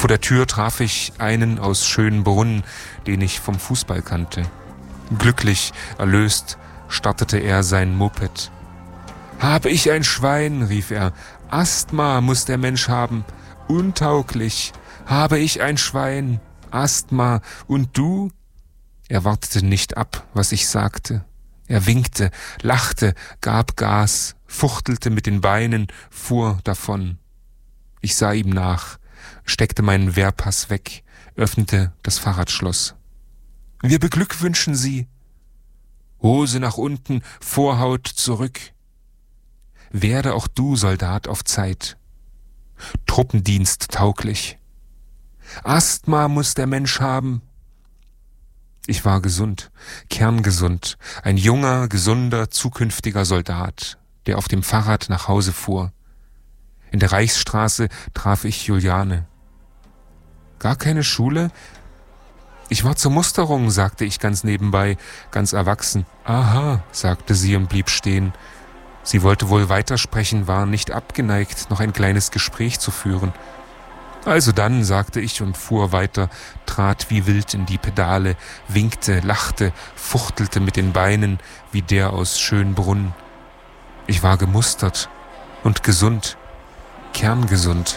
Vor der Tür traf ich einen aus Schönbrunn, den ich vom Fußball kannte. Glücklich, erlöst, startete er sein Moped. »Habe ich ein Schwein«, rief er, »Asthma muss der Mensch haben, untauglich. Habe ich ein Schwein, Asthma, und du?« Er wartete nicht ab, was ich sagte. Er winkte, lachte, gab Gas, fuchtelte mit den Beinen, fuhr davon. Ich sah ihm nach, steckte meinen Wehrpass weg, öffnete das Fahrradschloss. »Wir beglückwünschen Sie.« Hose nach unten, Vorhaut zurück. Werde auch du Soldat auf Zeit. Truppendienst tauglich. Asthma muss der Mensch haben. Ich war gesund, kerngesund, ein junger, gesunder, zukünftiger Soldat, der auf dem Fahrrad nach Hause fuhr. In der Reichsstraße traf ich Juliane. »Gar keine Schule?« »Ich war zur Musterung«, sagte ich ganz nebenbei, ganz erwachsen. »Aha«, sagte sie und blieb stehen. Sie wollte wohl weitersprechen, war nicht abgeneigt, noch ein kleines Gespräch zu führen. »Also dann«, sagte ich und fuhr weiter, trat wie wild in die Pedale, winkte, lachte, fuchtelte mit den Beinen wie der aus Schönbrunn. Ich war gemustert und gesund, kerngesund.